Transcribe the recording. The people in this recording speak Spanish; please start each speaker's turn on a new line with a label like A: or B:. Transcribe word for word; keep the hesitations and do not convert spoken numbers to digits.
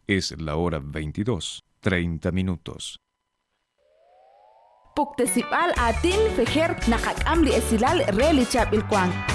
A: Es la hora veintidós, treinta minutos.
B: Puktesipal atin fejer nakakam li esilal relichap ilkwang.